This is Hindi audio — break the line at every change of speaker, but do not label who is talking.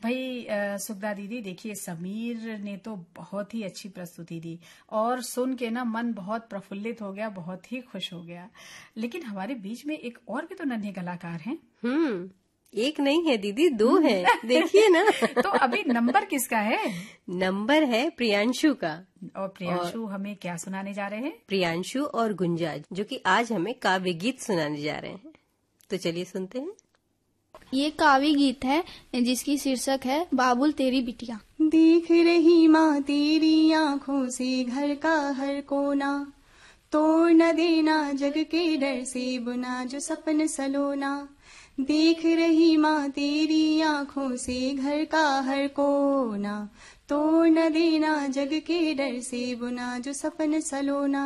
भाई सुगदा दीदी, देखिए समीर ने तो बहुत ही अच्छी प्रस्तुति दी और सुन के ना मन बहुत प्रफुल्लित हो गया, बहुत ही खुश हो गया। लेकिन हमारे बीच में एक और भी तो नन्हे कलाकार हैं।
एक नहीं है दीदी, 2 है। देखिए ना।
तो अभी नंबर किसका है?
नंबर है प्रियांशु का।
और प्रियांशु हमें क्या सुनाने जा रहे हैं?
प्रियांशु और गुंजा, जो कि आज हमें काव्य गीत सुनाने जा रहे हैं। तो चलिए सुनते हैं।
ये काव्य गीत है जिसकी शीर्षक है बाबुल तेरी बिटिया।
देख रही माँ तेरी आँखों से घर का हर कोना, तोड़ न देना जग के डर से बुना जो सपन सलोना। देख रही माँ तेरी आँखों से घर का हर कोना, तोड़ न देना जग के डर से बुना जो सपन सलोना।